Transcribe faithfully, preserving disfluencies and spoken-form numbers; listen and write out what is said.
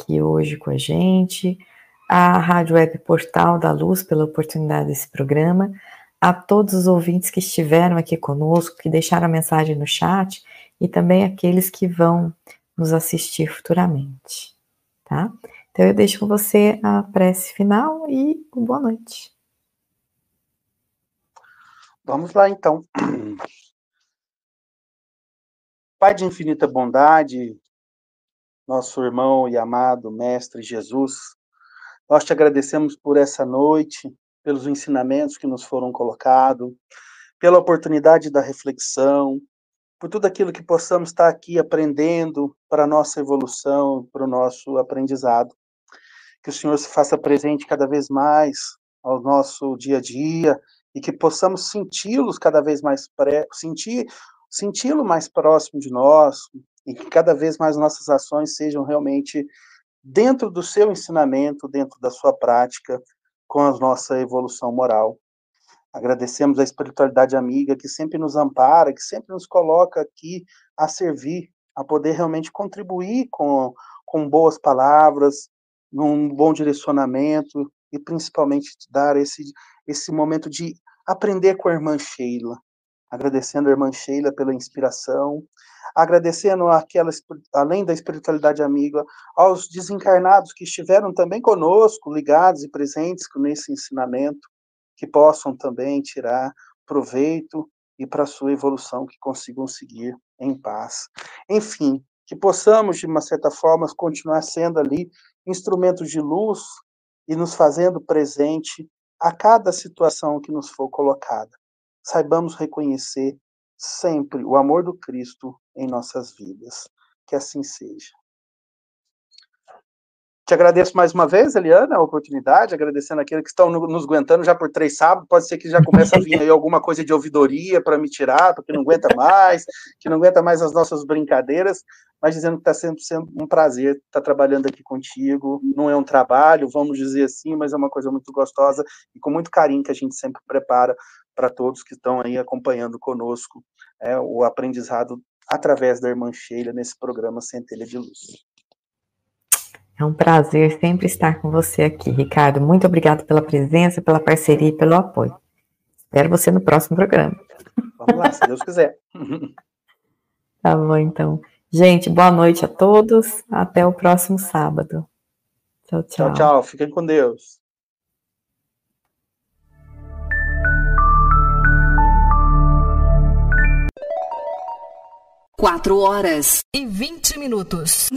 aqui hoje com a gente, a Rádio Web Portal da Luz pela oportunidade desse programa, a todos os ouvintes que estiveram aqui conosco, que deixaram a mensagem no chat, e também aqueles que vão nos assistir futuramente, tá? Então eu deixo com você a prece final e boa noite. Vamos lá, então. Pai de infinita bondade, nosso irmão e amado Mestre Jesus, nós te agradecemos por essa noite, pelos ensinamentos que nos foram colocados, pela oportunidade da reflexão, por tudo aquilo que possamos estar aqui aprendendo para a nossa evolução, para o nosso aprendizado. Que o Senhor se faça presente cada vez mais ao nosso dia a dia e que possamos senti-los cada vez mais, pré, sentir, senti-lo mais próximo de nós e que cada vez mais nossas ações sejam realmente dentro do seu ensinamento, dentro da sua prática, com a nossa evolução moral. Agradecemos a espiritualidade amiga que sempre nos ampara, que sempre nos coloca aqui a servir, a poder realmente contribuir com, com boas palavras, num bom direcionamento e principalmente dar esse, esse momento de aprender com a irmã Sheila. Agradecendo a irmã Sheila pela inspiração, agradecendo aquela, além da espiritualidade amiga, aos desencarnados que estiveram também conosco, ligados e presentes nesse ensinamento, que possam também tirar proveito e para a sua evolução que consigam seguir em paz. Enfim, que possamos, de uma certa forma, continuar sendo ali instrumentos de luz e nos fazendo presente a cada situação que nos for colocada. Saibamos reconhecer sempre o amor do Cristo em nossas vidas. Que assim seja. Te agradeço mais uma vez, Eliana, a oportunidade, agradecendo aqueles que estão nos aguentando já por três sábados, pode ser que já comece a vir aí alguma coisa de ouvidoria para me tirar, porque não aguenta mais, que não aguenta mais as nossas brincadeiras, mas dizendo que está sempre sendo um prazer estar trabalhando aqui contigo, não é um trabalho, vamos dizer assim, mas é uma coisa muito gostosa e com muito carinho que a gente sempre prepara para todos que estão aí acompanhando conosco é, o aprendizado através da irmã Sheila nesse programa Centelha de Luz. É um prazer sempre estar com você aqui, Ricardo. Muito obrigado pela presença, pela parceria e pelo apoio. Espero você no próximo programa. Vamos lá, se Deus quiser. Tá bom, então. Gente, boa noite a todos. Até o próximo sábado. Tchau, tchau. Tchau, tchau. Fiquem com Deus. Quatro horas e vinte minutos.